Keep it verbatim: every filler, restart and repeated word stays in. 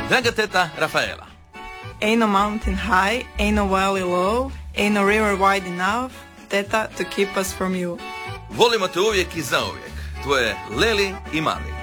Draga teta Rafaela. Ain't no mountain high, ain't no valley low, ain't no river wide enough, teta, to keep us from you. Volimo te uvijek i zauvijek. Tvoje Leli i Mali.